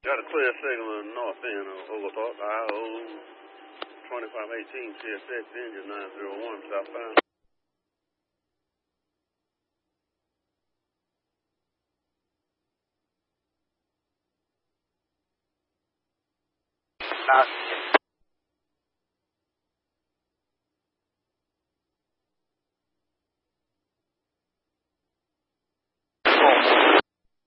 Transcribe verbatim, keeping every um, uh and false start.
Got a clear signal in the north end of Oglethorpe, I O twenty-five eighteen C S X engine nine zero one southbound. Not